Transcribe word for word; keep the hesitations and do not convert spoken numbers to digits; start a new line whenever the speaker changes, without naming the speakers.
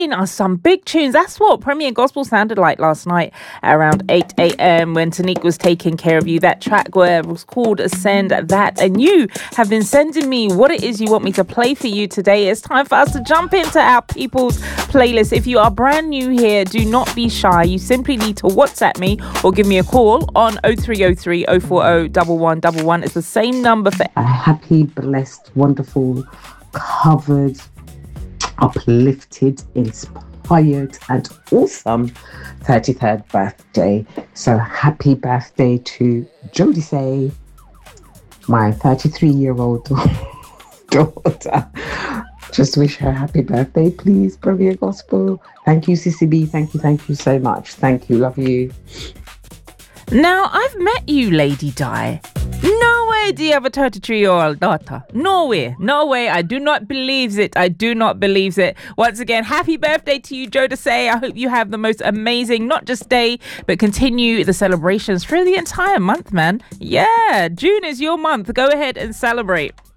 Us some big tunes. That's what Premier Gospel sounded like last night at around eight a.m. when Tanique was taking care of you. That track was called Send That, and you have been sending me what it is you want me to play for you today. It's time for us to jump into our People's Playlist. If you are brand new here, do not be shy. You simply need to WhatsApp me or give me a call on oh three oh three, oh four oh, one one one one. It's the same number for
a happy, blessed, wonderful, covered, uplifted, inspired and awesome thirty-third birthday. So happy birthday to Jodie Say, my thirty-three year old daughter. Just wish her happy birthday, please, Premier Gospel. Thank you, C C B. Thank you, thank you so much. Thank you, love you.
Now, I've met you, Lady Di. No way do you have a thirty-three-year-old daughter. No way. No way. I do not believe it. I do not believe it. Once again, happy birthday to you, Jodie Say. I hope you have the most amazing, not just day, but continue the celebrations through the entire month, man. Yeah, June is your month. Go ahead and celebrate.